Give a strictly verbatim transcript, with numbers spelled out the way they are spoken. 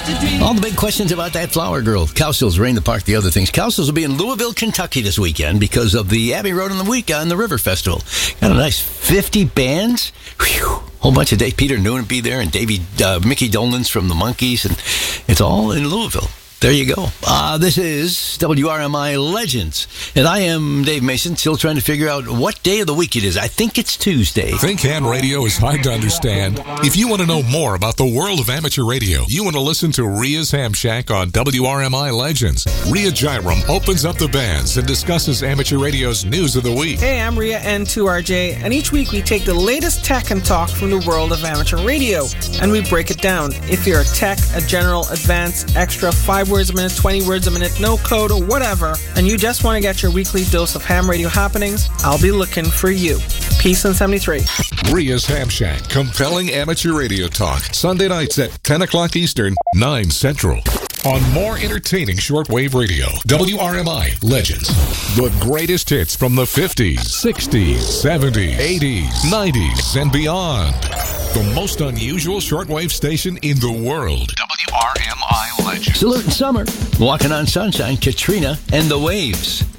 All the big questions about that Flower Girl. Cowsills, Rain the Park, the other things. Cowsills will be in Louisville, Kentucky this weekend because of the Abbey Road on the week on the River Festival. Got a nice fifty bands. Whew. Whole bunch of Dave. Peter Noonan will be there, and Davey, uh, Mickey Dolenz from the Monkees, and it's all in Louisville. There you go. Uh, this is W R M I Legends. And I am Dave Mason, still trying to figure out what day of the week it is. I think it's Tuesday. Think Ham Radio is hard to understand. If you want to know more about the world of amateur radio, you want to listen to Ria's Ham Shack on W R M I Legends. Ria Jairam opens up the bands and discusses amateur radio's news of the week. Hey, I'm Ria N two R J, and each week we take the latest tech and talk from the world of amateur radio, and we break it down. If you're a tech, a general, advanced, extra, five words a minute, twenty words a minute, no code or whatever, and you just want to get your weekly dose of ham radio happenings, I'll be looking for you. Peace in seventy-three. Ria's Ham Shack, compelling amateur radio talk. Sunday nights at ten o'clock Eastern, nine Central. On more entertaining shortwave radio, W R M I Legends. The greatest hits from the fifties, sixties, seventies, eighties, nineties, and beyond. The most unusual shortwave station in the world. W R M I Legends. Salute in summer. Walking on Sunshine, Katrina and the Waves.